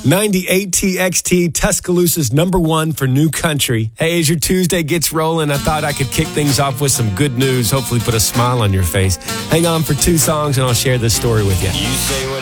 98 TXT, Tuscaloosa's #1 for new country. Hey, as your Tuesday gets rolling, I thought I could kick things off with some good news, hopefully put a smile on your face. Hang on for 2 songs and I'll share this story with you. You say what